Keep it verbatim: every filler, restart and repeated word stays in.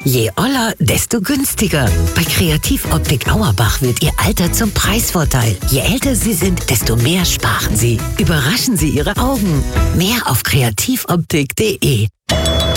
Je oller, desto günstiger. Bei Kreativoptik Auerbach wird Ihr Alter zum Preisvorteil. Je älter Sie sind, desto mehr sparen Sie. Überraschen Sie Ihre Augen. Mehr auf kreativoptik punkt de.